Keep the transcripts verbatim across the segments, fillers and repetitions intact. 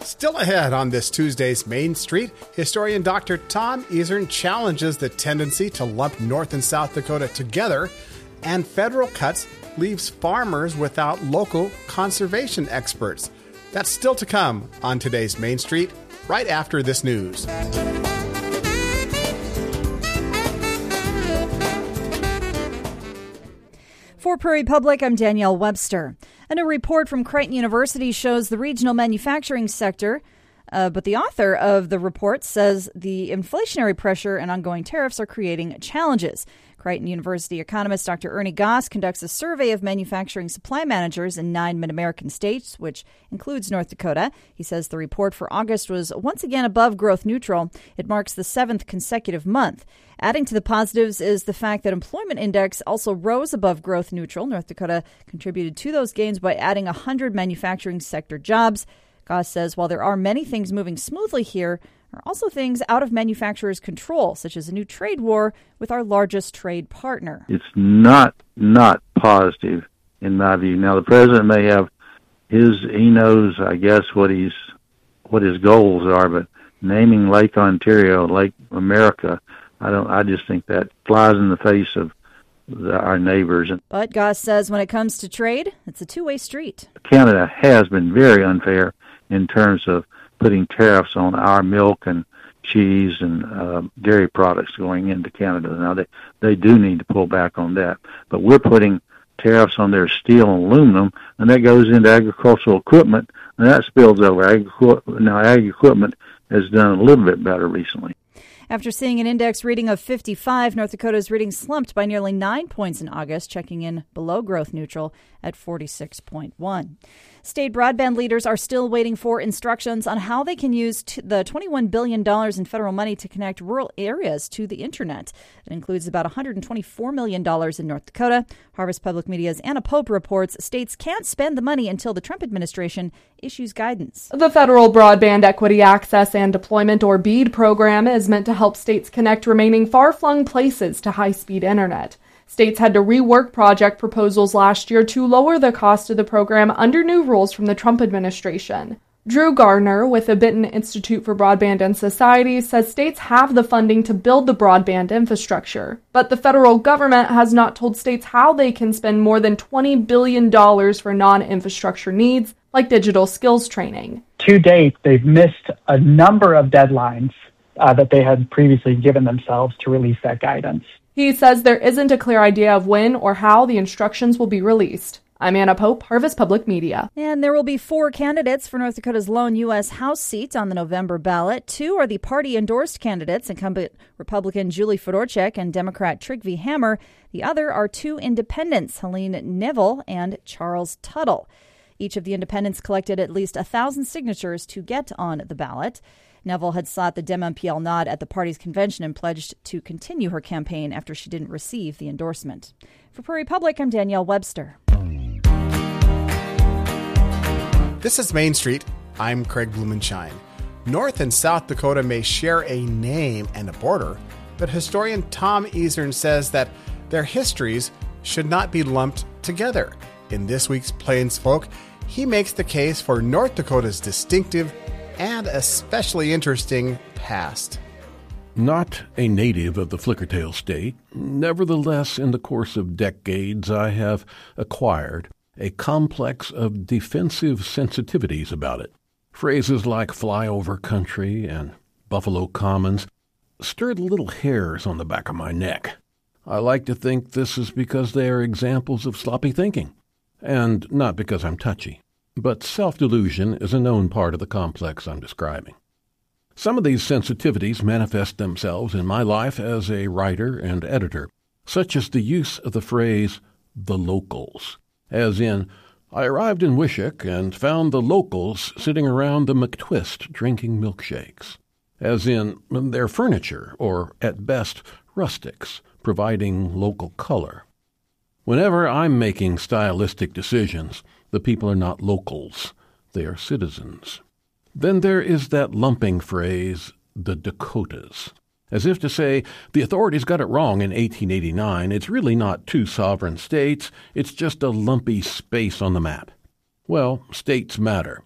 Still ahead on this Tuesday's Main Street, historian Doctor Tom Eazern challenges the tendency to lump North and South Dakota together, and federal cuts leaves farmers without local conservation experts. That's still to come on today's Main Street, right after this news. For Prairie Public, I'm Danielle Webster. A new report from Creighton University shows the regional manufacturing sector, uh, but the author of the report says the inflationary pressure and ongoing tariffs are creating challenges. Creighton University economist Doctor Ernie Goss conducts a survey of manufacturing supply managers in nine mid-American states, which includes North Dakota. He says the report for August was once again above growth neutral. It marks the seventh consecutive month. Adding to the positives is the fact that employment index also rose above growth neutral. North Dakota contributed to those gains by adding one hundred manufacturing sector jobs. Goss says while there are many things moving smoothly here, there are also things out of manufacturers' control, such as a new trade war with our largest trade partner. It's not not positive in my view. Now the president may have his he knows I guess what he's what his goals are, but naming Lake Ontario, Lake America, I don't. I just think that flies in the face of the, our neighbors. But Goss says when it comes to trade, it's a two-way street. Canada has been very unfair in terms of putting tariffs on our milk and cheese and uh, dairy products going into Canada. Now they they do need to pull back on that. But we're putting tariffs on their steel and aluminum, and that goes into agricultural equipment, and that spills over. Agri- now ag equipment has done a little bit better recently. After seeing an index reading of fifty-five, North Dakota's reading slumped by nearly nine points in August, checking in below growth neutral at forty-six point one. State broadband leaders are still waiting for instructions on how they can use t- the twenty-one billion dollars in federal money to connect rural areas to the internet. It includes about one hundred twenty-four million dollars in North Dakota. Harvest Public Media's Anna Pope reports states can't spend the money until the Trump administration issues guidance. The Federal Broadband Equity Access and Deployment, or BEAD program, is meant to help states connect remaining far-flung places to high-speed internet. States had to rework project proposals last year to lower the cost of the program under new rules from the Trump administration. Drew Gardner with the Benton Institute for Broadband and Society says states have the funding to build the broadband infrastructure, but the federal government has not told states how they can spend more than twenty billion dollars for non-infrastructure needs, like digital skills training. To date, they've missed a number of deadlines uh, that they had previously given themselves to release that guidance. He says there isn't a clear idea of when or how the instructions will be released. I'm Anna Pope, Harvest Public Media. And there will be four candidates for North Dakota's lone U S House seat on the November ballot. Two are the party-endorsed candidates, incumbent Republican Julie Fedorchak and Democrat Trygve Hammer. The other are two independents, Helene Neville and Charles Tuttle. Each of the independents collected at least one thousand signatures to get on the ballot. Neville had sought the Dem M P L nod at the party's convention and pledged to continue her campaign after she didn't receive the endorsement. For Prairie Public, I'm Danielle Webster. This is Main Street. I'm Craig Blumenshine. North and South Dakota may share a name and a border, but historian Tom Eazern says that their histories should not be lumped together. In this week's Plains Folk, he makes the case for North Dakota's distinctive and especially interesting past. Not a native of the Flickertail State, nevertheless, in the course of decades, I have acquired a complex of defensive sensitivities about it. Phrases like flyover country and Buffalo Commons stirred little hairs on the back of my neck. I like to think this is because they are examples of sloppy thinking, and not because I'm touchy. But self-delusion is a known part of the complex I'm describing. Some of these sensitivities manifest themselves in my life as a writer and editor, such as the use of the phrase, the locals, as in, I arrived in Wishock and found the locals sitting around the McTwist drinking milkshakes, as in, their furniture, or at best, rustics, providing local color. Whenever I'm making stylistic decisions, the people are not locals, they are citizens. Then there is that lumping phrase, the Dakotas. As if to say, the authorities got it wrong in eighteen eighty-nine, it's really not two sovereign states, it's just a lumpy space on the map. Well, states matter.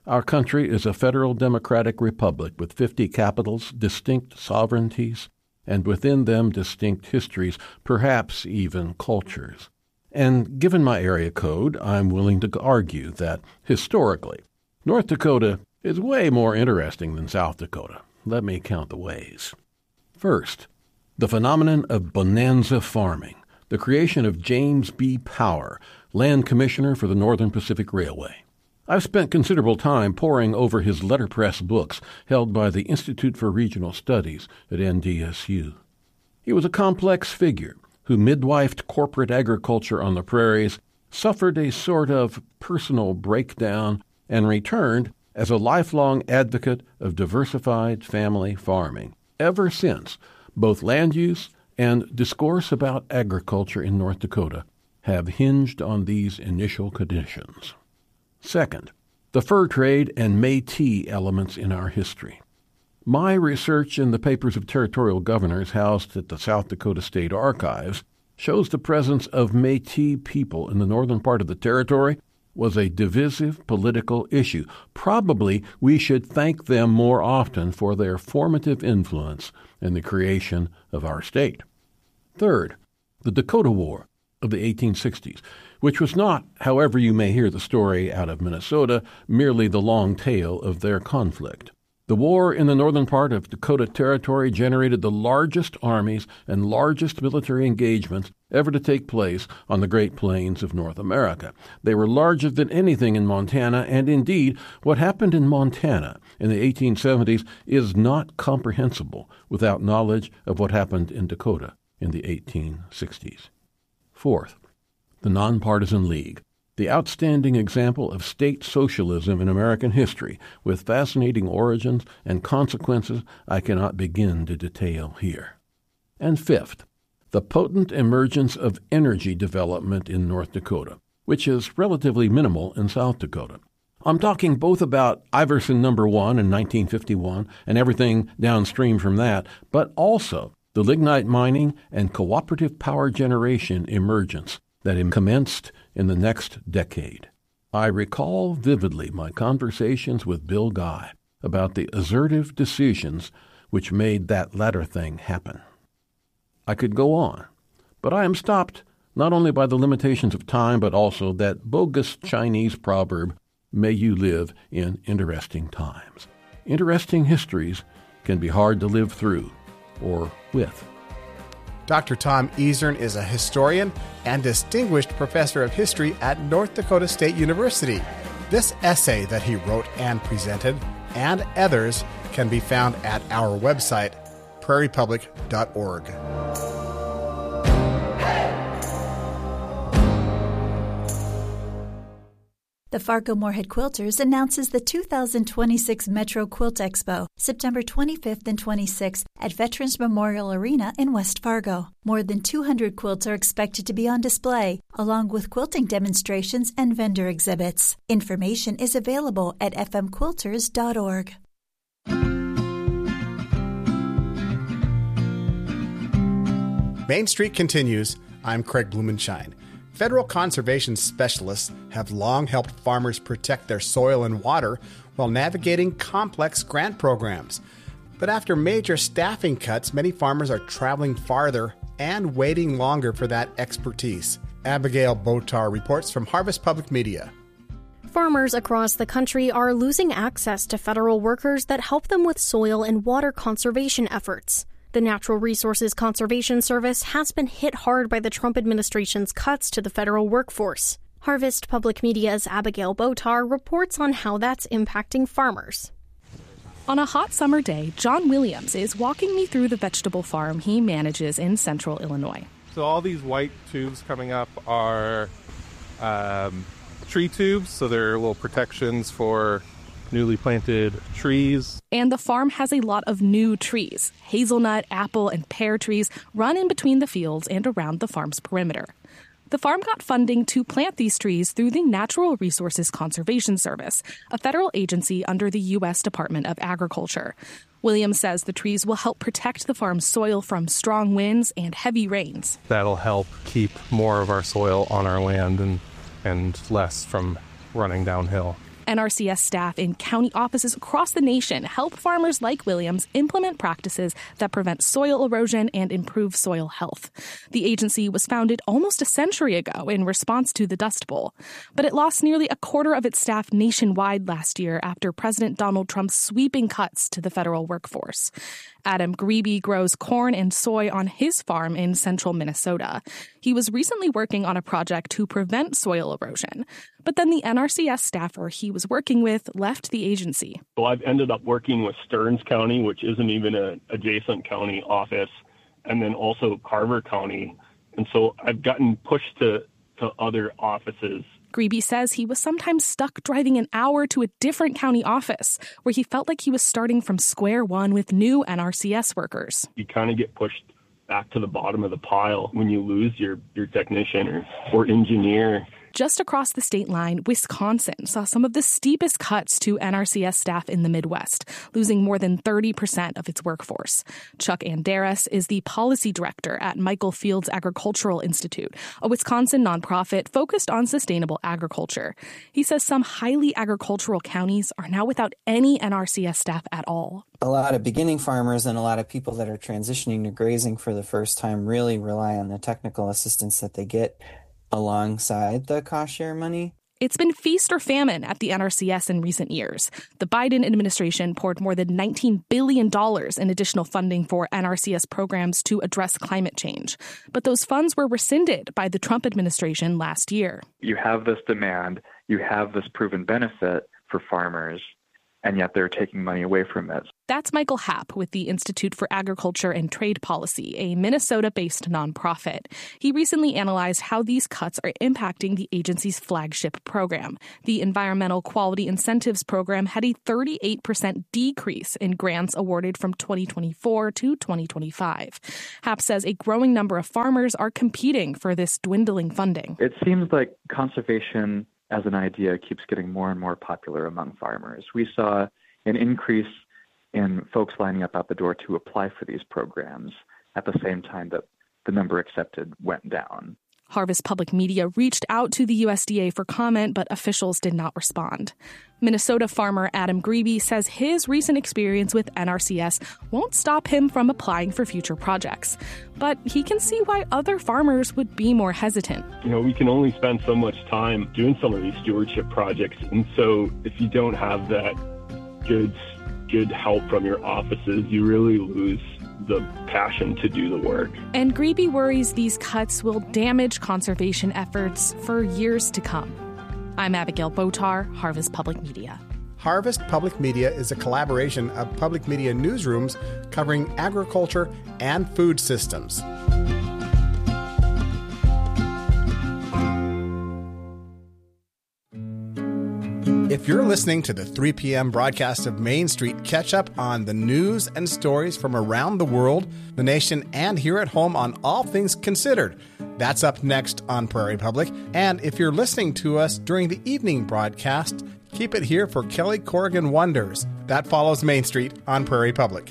Our country is a federal democratic republic with fifty capitals, distinct sovereignties, and within them distinct histories, perhaps even cultures. And given my area code, I'm willing to argue that, historically, North Dakota is way more interesting than South Dakota. Let me count the ways. First, the phenomenon of bonanza farming, the creation of James B. Power, Land Commissioner for the Northern Pacific Railway. I've spent considerable time poring over his letterpress books held by the Institute for Regional Studies at N D S U. He was a complex figure who midwifed corporate agriculture on the prairies, suffered a sort of personal breakdown, and returned as a lifelong advocate of diversified family farming. Ever since, both land use and discourse about agriculture in North Dakota have hinged on these initial conditions. Second, the fur trade and Métis elements in our history. My research in the papers of territorial governors housed at the South Dakota State Archives shows the presence of Métis people in the northern part of the territory was a divisive political issue. Probably we should thank them more often for their formative influence in the creation of our state. Third, the Dakota War of the eighteen sixties, which was not, however you may hear the story out of Minnesota, merely the long tale of their conflict. The war in the northern part of Dakota Territory generated the largest armies and largest military engagements ever to take place on the Great Plains of North America. They were larger than anything in Montana, and indeed, what happened in Montana in the eighteen seventies is not comprehensible without knowledge of what happened in Dakota in the eighteen sixties. Fourth, the Nonpartisan League, the outstanding example of state socialism in American history, with fascinating origins and consequences I cannot begin to detail here. And fifth, the potent emergence of energy development in North Dakota, which is relatively minimal in South Dakota. I'm talking both about Iverson Number One in nineteen fifty-one and everything downstream from that, but also the lignite mining and cooperative power generation emergence that commenced in the next decade. I recall vividly my conversations with Bill Guy about the assertive decisions which made that latter thing happen. I could go on, but I am stopped not only by the limitations of time, but also that bogus Chinese proverb, "May you live in interesting times." Interesting histories can be hard to live through or with. Doctor Tom Isern is a historian and distinguished professor of history at North Dakota State University. This essay that he wrote and presented, and others, can be found at our website, prairie public dot org. The Fargo-Moorhead Quilters announces the two thousand twenty-six Metro Quilt Expo, September twenty-fifth and twenty-sixth at Veterans Memorial Arena in West Fargo. More than two hundred quilts are expected to be on display, along with quilting demonstrations and vendor exhibits. Information is available at f m quilters dot org. Main Street continues. I'm Craig Blumenshine. Federal conservation specialists have long helped farmers protect their soil and water while navigating complex grant programs. But after major staffing cuts, many farmers are traveling farther and waiting longer for that expertise. Abigail Botar reports from Harvest Public Media. Farmers across the country are losing access to federal workers that help them with soil and water conservation efforts. The Natural Resources Conservation Service has been hit hard by the Trump administration's cuts to the federal workforce. Harvest Public Media's Abigail Botar reports on how that's impacting farmers. On a hot summer day, John Williams is walking me through the vegetable farm he manages in central Illinois. So all these white tubes coming up are um, tree tubes, so they're little protections for newly planted trees. And the farm has a lot of new trees. Hazelnut, apple, and pear trees run in between the fields and around the farm's perimeter. The farm got funding to plant these trees through the Natural Resources Conservation Service, a federal agency under the U S Department of Agriculture. Williams says the trees will help protect the farm's soil from strong winds and heavy rains. That'll help keep more of our soil on our land and, and less from running downhill. N R C S staff in county offices across the nation help farmers like Williams implement practices that prevent soil erosion and improve soil health. The agency was founded almost a century ago in response to the Dust Bowl, but it lost nearly a quarter of its staff nationwide last year after President Donald Trump's sweeping cuts to the federal workforce. Adam Grebe grows corn and soy on his farm in central Minnesota. He was recently working on a project to prevent soil erosion, but then the N R C S staffer he was working with left the agency. So I've ended up working with Stearns County, which isn't even an adjacent county office, and then also Carver County. And so I've gotten pushed to, to other offices. Grebe says he was sometimes stuck driving an hour to a different county office where he felt like he was starting from square one with new N R C S workers. You kind of get pushed back to the bottom of the pile when you lose your, your technician or, or engineer. Just across the state line, Wisconsin saw some of the steepest cuts to N R C S staff in the Midwest, losing more than thirty percent of its workforce. Chuck Anderes is the policy director at Michael Fields Agricultural Institute, a Wisconsin nonprofit focused on sustainable agriculture. He says some highly agricultural counties are now without any N R C S staff at all. A lot of beginning farmers and a lot of people that are transitioning to grazing for the first time really rely on the technical assistance that they get alongside the cost share money. It's been feast or famine at the N R C S in recent years. The Biden administration poured more than nineteen billion dollars in additional funding for N R C S programs to address climate change. But those funds were rescinded by the Trump administration last year. You have this demand, you have this proven benefit for farmers, and yet they're taking money away from it. That's Michael Happ with the Institute for Agriculture and Trade Policy, a Minnesota-based nonprofit. He recently analyzed how these cuts are impacting the agency's flagship program. The Environmental Quality Incentives Program had a thirty-eight percent decrease in grants awarded from twenty twenty-four to twenty twenty-five. Happ says a growing number of farmers are competing for this dwindling funding. It seems like conservation as an idea keeps getting more and more popular among farmers. We saw an increase in folks lining up out the door to apply for these programs at the same time that the number accepted went down. Harvest Public Media reached out to the U S D A for comment, but officials did not respond. Minnesota farmer Adam Grebe says his recent experience with N R C S won't stop him from applying for future projects. But he can see why other farmers would be more hesitant. You know, we can only spend so much time doing some of these stewardship projects. And so if you don't have that good, good help from your offices, you really lose the passion to do the work. And Grebe worries these cuts will damage conservation efforts for years to come. I'm Abigail Botar, Harvest Public Media. Harvest Public Media is a collaboration of public media newsrooms covering agriculture and food systems. If you're listening to the three p.m. broadcast of Main Street, catch up on the news and stories from around the world, the nation, and here at home on All Things Considered. That's up next on Prairie Public. And if you're listening to us during the evening broadcast, keep it here for Kelly Corrigan Wonders. That follows Main Street on Prairie Public.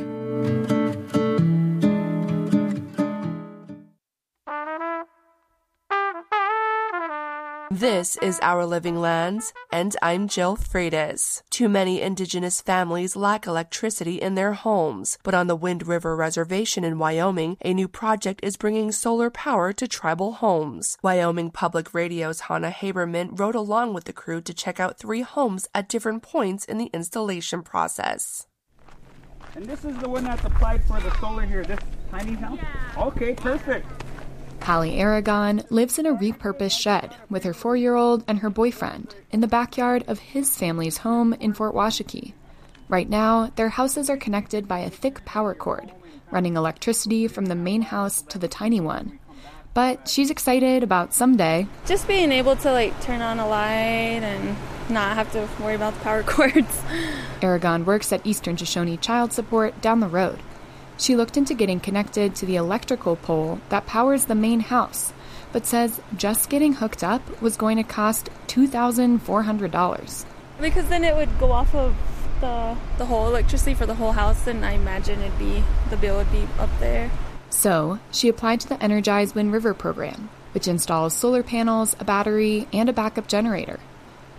This is Our Living Lands, and I'm Jill Freitas. Too many indigenous families lack electricity in their homes, but on the Wind River Reservation in Wyoming, a new project is bringing solar power to tribal homes. Wyoming Public Radio's Hannah Haberman rode along with the crew to check out three homes at different points in the installation process. And this is the one that's applied for the solar here, this tiny house? Yeah. Okay, perfect. Hallie Aragon lives in a repurposed shed with her four-year-old and her boyfriend in the backyard of his family's home in Fort Washakie. Right now, their houses are connected by a thick power cord, running electricity from the main house to the tiny one. But she's excited about someday just being able to like turn on a light and not have to worry about the power cords. Aragon works at Eastern Shoshone Child Support down the road. She looked into getting connected to the electrical pole that powers the main house, but says just getting hooked up was going to cost two thousand four hundred dollars. Because then it would go off of the the whole electricity for the whole house, and I imagine it'd be the bill would be up there. So she applied to the Energize Wind River program, which installs solar panels, a battery, and a backup generator.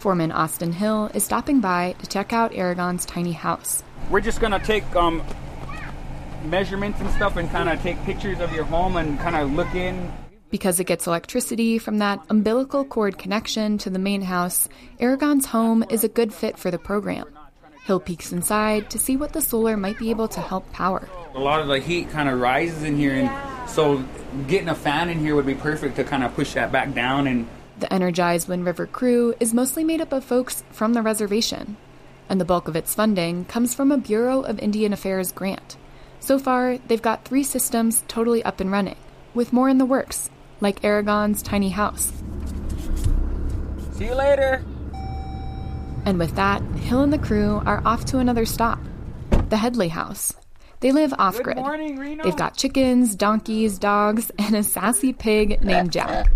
Foreman Austin Hill is stopping by to check out Aragon's tiny house. We're just going to take um, measurements and stuff and kind of take pictures of your home and kind of look in. Because it gets electricity from that umbilical cord connection to the main house, Aragon's home is a good fit for the program. Hill peeks inside to see what the solar might be able to help power. A lot of the heat kind of rises in here, and so getting a fan in here would be perfect to kind of push that back down. And the Energize Wind River crew is mostly made up of folks from the reservation, and the bulk of its funding comes from a Bureau of Indian Affairs grant. So far, they've got three systems totally up and running, with more in the works, like Aragon's tiny house. See you later. And with that, Hill and the crew are off to another stop, the Headley house. They live off-grid. Good morning, Reno. They've got chickens, donkeys, dogs, and a sassy pig named Jack.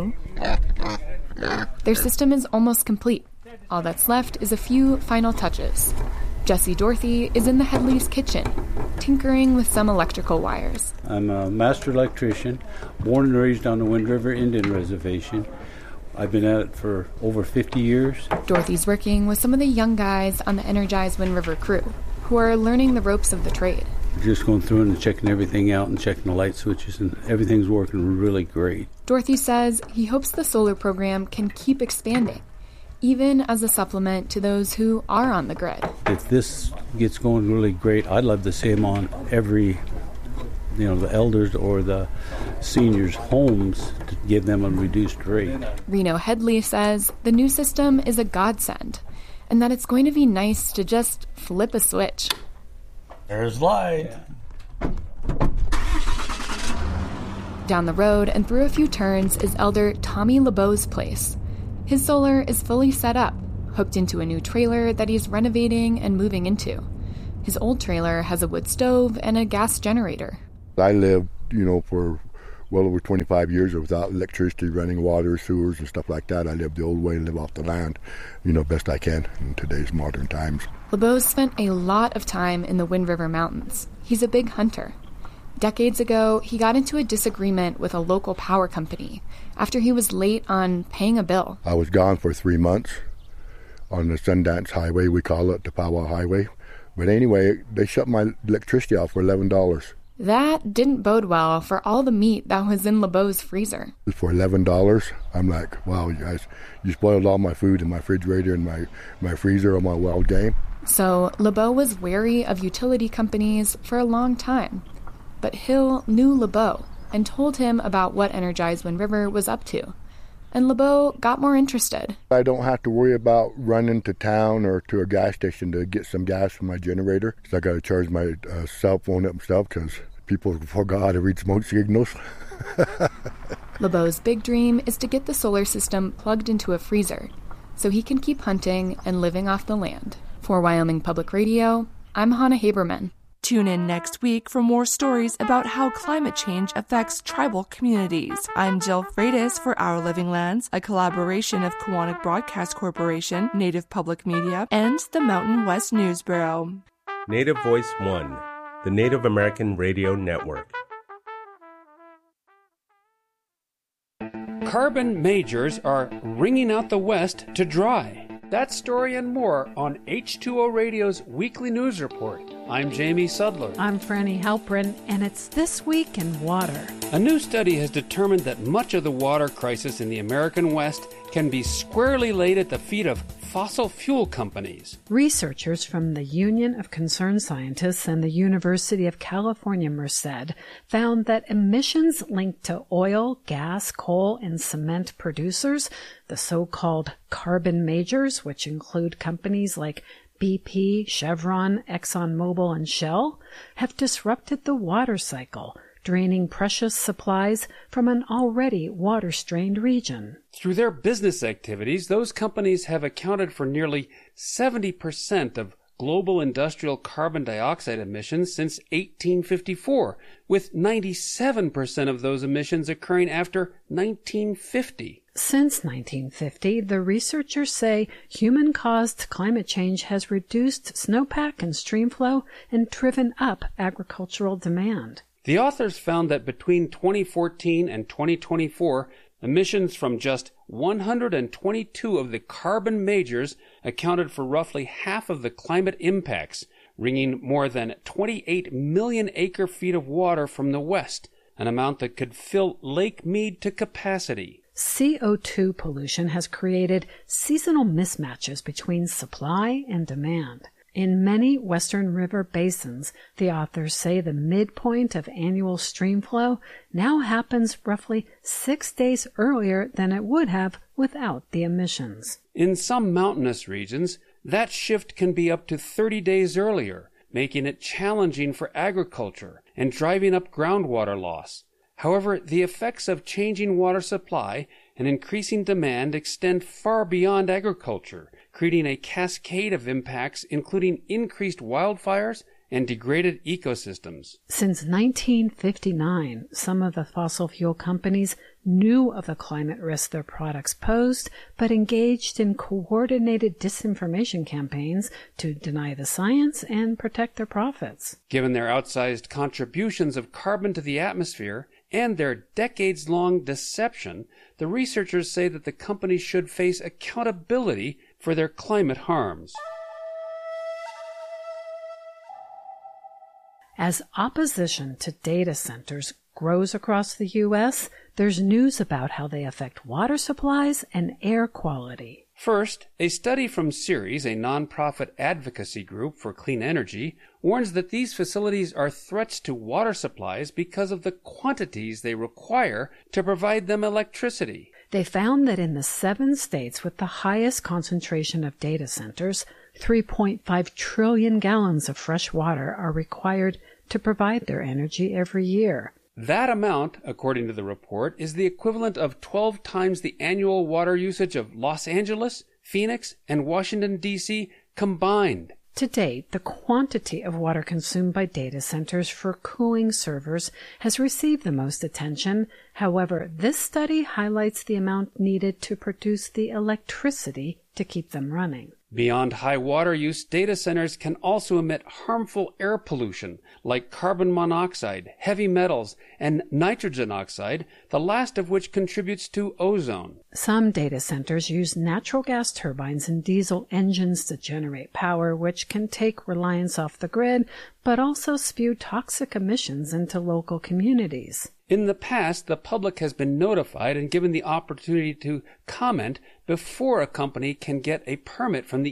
Their system is almost complete. All that's left is a few final touches. Jesse Dorothy is in the Headley's kitchen, tinkering with some electrical wires. I'm a master electrician, born and raised on the Wind River Indian Reservation. I've been at it for over fifty years. Dorothy's working with some of the young guys on the Energize Wind River crew, who are learning the ropes of the trade. We're just going through and checking everything out and checking the light switches, and everything's working really great. Dorothy says he hopes the solar program can keep expanding, even as a supplement to those who are on the grid. If this gets going really great, I'd love to see them on every, you know, the elders or the seniors' homes to give them a reduced rate. Reno Headley says the new system is a godsend, and that it's going to be nice to just flip a switch. There's light. Down the road and through a few turns is Elder Tommy LeBeau's place. His solar is fully set up, hooked into a new trailer that he's renovating and moving into. His old trailer has a wood stove and a gas generator. I lived, you know, for well over twenty-five years without electricity, running water, sewers, and stuff like that. I lived the old way, live off the land, you know, best I can in today's modern times. LeBeau spent a lot of time in the Wind River Mountains. He's a big hunter. Decades ago, he got into a disagreement with a local power company after he was late on paying a bill. I was gone for three months on the Sundance Highway, we call it the Powwow Highway. But anyway, they shut my electricity off for eleven dollars. That didn't bode well for all the meat that was in LeBeau's freezer. For eleven dollars, I'm like, wow, you guys, you spoiled all my food in my refrigerator and my, my freezer on my wild game. So LeBeau was wary of utility companies for a long time. But Hill knew LeBeau and told him about what Energize Wind River was up to. And LeBeau got more interested. I don't have to worry about running to town or to a gas station to get some gas for my generator. So I got to charge my uh, cell phone up myself because people forgot how to read smoke signals. LeBeau's big dream is to get the solar system plugged into a freezer so he can keep hunting and living off the land. For Wyoming Public Radio, I'm Hannah Haberman. Tune in next week for more stories about how climate change affects tribal communities. I'm Jill Freitas for Our Living Lands, a collaboration of Kiwanis Broadcast Corporation, Native Public Media, and the Mountain West News Bureau. Native Voice One, the Native American Radio Network. Carbon majors are wringing out the West to dry. That story and more on H two O Radio's Weekly News Report. I'm Jamie Sudler. I'm Franny Halprin, and it's This Week in Water. A new study has determined that much of the water crisis in the American West can be squarely laid at the feet of fossil fuel companies. Researchers from the Union of Concerned Scientists and the University of California, Merced, found that emissions linked to oil, gas, coal, and cement producers, the so-called carbon majors, which include companies like B P, Chevron, ExxonMobil, and Shell, have disrupted the water cycle, draining precious supplies from an already water-strained region. Through their business activities, those companies have accounted for nearly seventy percent of global industrial carbon dioxide emissions since eighteen fifty-four, with ninety-seven percent of those emissions occurring after nineteen fifty. Since nineteen fifty, the researchers say human-caused climate change has reduced snowpack and streamflow and driven up agricultural demand. The authors found that between twenty fourteen and twenty twenty-four, Emissions from just one hundred twenty-two of the carbon majors accounted for roughly half of the climate impacts, wringing more than twenty-eight million acre-feet of water from the west, an amount that could fill Lake Mead to capacity. C O two pollution has created seasonal mismatches between supply and demand. In many western river basins, the authors say the midpoint of annual streamflow now happens roughly six days earlier than it would have without the emissions. In some mountainous regions, that shift can be up to thirty days earlier, making it challenging for agriculture and driving up groundwater loss. However, the effects of changing water supply and increasing demand extend far beyond agriculture, creating a cascade of impacts including increased wildfires and degraded ecosystems. Since nineteen fifty-nine, some of the fossil fuel companies knew of the climate risks their products posed, but engaged in coordinated disinformation campaigns to deny the science and protect their profits. Given their outsized contributions of carbon to the atmosphere and their decades-long deception, the researchers say that the companies should face accountability for their climate harms. As opposition to data centers grows across the U S, there's news about how they affect water supplies and air quality. First, a study from Ceres, a nonprofit advocacy group for clean energy, warns that these facilities are threats to water supplies because of the quantities they require to provide them electricity. They found that in the seven states with the highest concentration of data centers, three point five trillion gallons of fresh water are required to provide their energy every year. That amount, according to the report, is the equivalent of twelve times the annual water usage of Los Angeles, Phoenix, and Washington, D C combined. To date, the quantity of water consumed by data centers for cooling servers has received the most attention. However, this study highlights the amount needed to produce the electricity to keep them running. Beyond high water use, data centers can also emit harmful air pollution like carbon monoxide, heavy metals, and nitrogen oxide, the last of which contributes to ozone. Some data centers use natural gas turbines and diesel engines to generate power, which can take reliance off the grid, but also spew toxic emissions into local communities. In the past, the public has been notified and given the opportunity to comment before a company can get a permit from the